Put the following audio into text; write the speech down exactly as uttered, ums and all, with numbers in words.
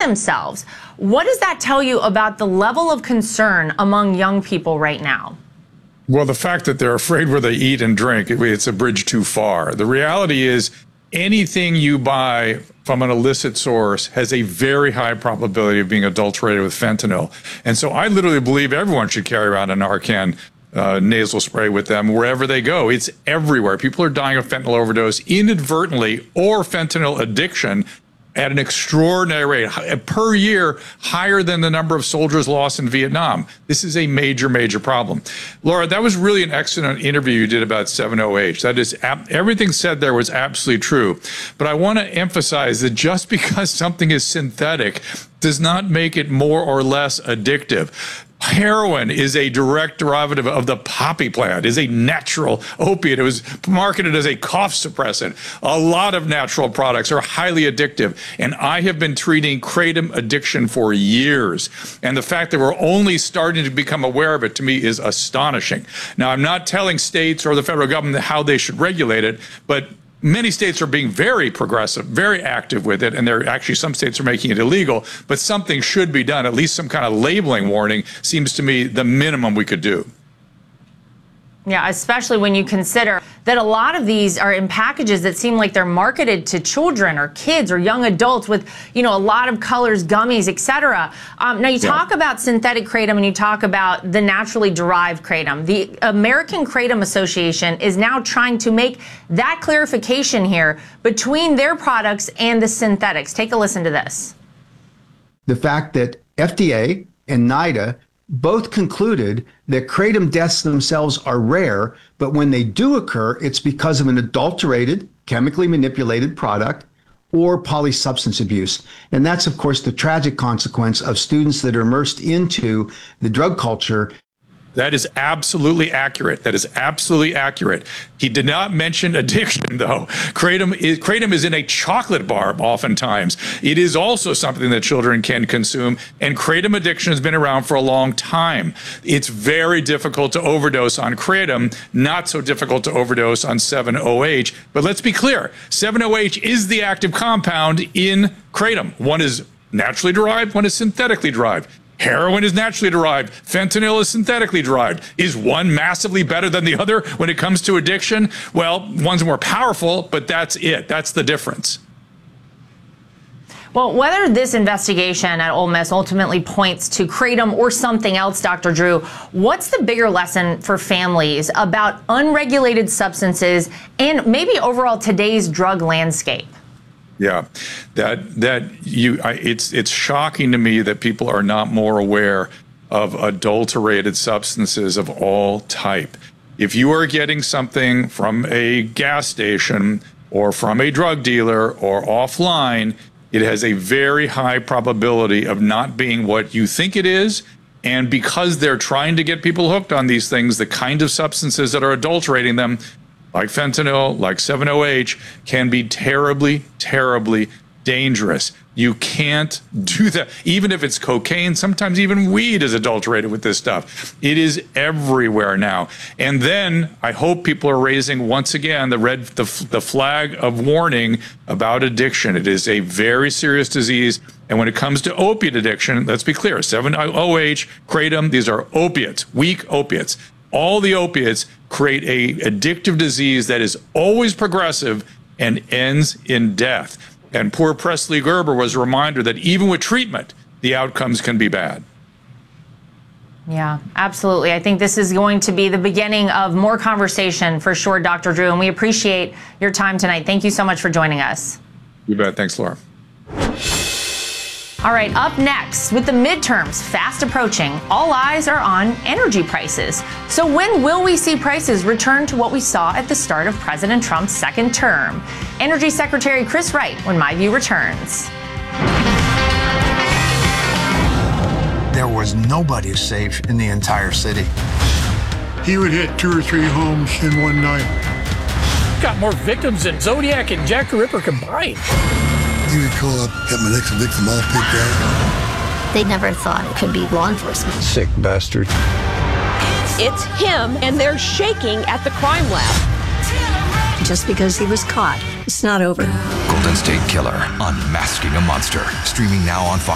themselves. What does that tell you about the level of concern among young people right now? Well, the fact that they're afraid where they eat and drink, it's a bridge too far. The reality is anything you buy from an illicit source has a very high probability of being adulterated with fentanyl. And so I literally believe everyone should carry around a Narcan uh, nasal spray with them wherever they go. It's everywhere. People are dying of fentanyl overdose inadvertently or fentanyl addiction at an extraordinary rate, per year, higher than the number of soldiers lost in Vietnam. This is a major, major problem. Laura, that was really an excellent interview you did about seven O H. That is, everything said there was absolutely true. But I want to emphasize that just because something is synthetic does not make it more or less addictive. Heroin is a direct derivative of the poppy plant, is a natural opiate. It was marketed as a cough suppressant. A lot of natural products are highly addictive. And I have been treating kratom addiction for years. And the fact that we're only starting to become aware of it, to me, is astonishing. Now, I'm not telling states or the federal government how they should regulate it, but many states are being very progressive, very active with it, and there actually some states are making it illegal, but something should be done. At least some kind of labeling warning seems to me the minimum we could do. Yeah, especially when you consider that a lot of these are in packages that seem like they're marketed to children or kids or young adults with, you know, a lot of colors, gummies, et cetera. Um, now, you yeah. talk about synthetic kratom and you talk about the naturally derived kratom. The American Kratom Association is now trying to make that clarification here between their products and the synthetics. Take a listen to this. The fact that F D A and NIDA both concluded that kratom deaths themselves are rare, but when they do occur, it's because of an adulterated, chemically manipulated product or polysubstance abuse. And that's, of course, the tragic consequence of students that are immersed into the drug culture. That is absolutely accurate. That is absolutely accurate. He did not mention addiction, though. Kratom is, kratom is in a chocolate bar oftentimes. It is also something that children can consume, and kratom addiction has been around for a long time. It's very difficult to overdose on kratom, not so difficult to overdose on seven O H. But let's be clear, seven O H is the active compound in kratom. One is naturally derived, one is synthetically derived. Heroin is naturally derived. Fentanyl is synthetically derived. Is one massively better than the other when it comes to addiction? Well, one's more powerful, but that's it. That's the difference. Well, whether this investigation at Ole Miss ultimately points to kratom or something else, Doctor Drew, what's the bigger lesson for families about unregulated substances and maybe overall today's drug landscape? Yeah, that that you, I, it's it's shocking to me that people are not more aware of adulterated substances of all type. If you are getting something from a gas station or from a drug dealer or offline, it has a very high probability of not being what you think it is. And because they're trying to get people hooked on these things, the kind of substances that are adulterating them, like fentanyl, like seven O H, can be terribly, terribly dangerous. You can't do that. Even if it's cocaine, sometimes even weed is adulterated with this stuff. It is everywhere now. And then I hope people are raising, once again, the red, the, the flag of warning about addiction. It is a very serious disease. And when it comes to opiate addiction, let's be clear, seven O H, kratom, these are opiates, weak opiates. All the opiates create a addictive disease that is always progressive and ends in death. And poor Presley Gerber was a reminder that even with treatment, the outcomes can be bad. Yeah, absolutely. I think this is going to be the beginning of more conversation for sure, Doctor Drew, and we appreciate your time tonight. Thank you so much for joining us. You bet. Thanks, Laura. All right, up next, with the midterms fast approaching, all eyes are on energy prices. So when will we see prices return to what we saw at the start of President Trump's second term? Energy Secretary Chris Wright when My View returns. There was nobody safe in the entire city. He would hit two or three homes in one night. Got more victims than Zodiac and Jack the Ripper combined. He would call up, have my next victim all picked out. They never thought it could be law enforcement. Sick bastard. It's him, and they're shaking at the crime lab. Just because he was caught, it's not over. Golden State Killer, Unmasking a Monster, streaming now on Fox.